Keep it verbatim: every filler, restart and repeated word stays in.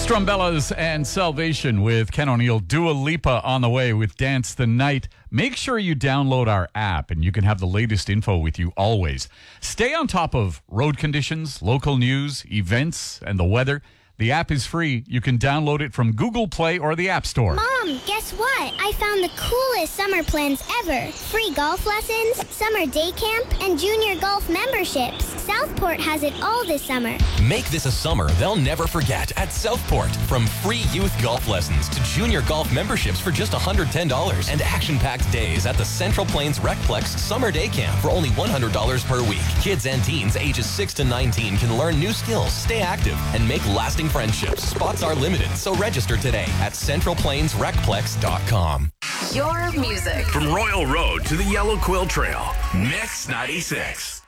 Strumbellas and Salvation with Ken O'Neill. Dua Lipa on the way with Dance the Night. Make sure you download our app and you can have the latest info with you always. Stay on top of road conditions, local news, events, and the weather. The app is free. You can download it from Google Play or the App Store. Mom, guess what? I found the coolest summer plans ever. Free golf lessons, summer day camp, and junior golf memberships. Southport has it all this summer. Make this a summer they'll never forget at Southport. From free youth golf lessons to junior golf memberships for just one hundred ten dollars and action-packed days at the Central Plains Recplex Summer Day Camp for only one hundred dollars per week. Kids and teens ages six to nineteen can learn new skills, stay active, and make lasting friendships. Spots are limited, so register today at central plains recplex dot com. Your music. From Royal Road to the Yellow Quill Trail, Mix ninety-six.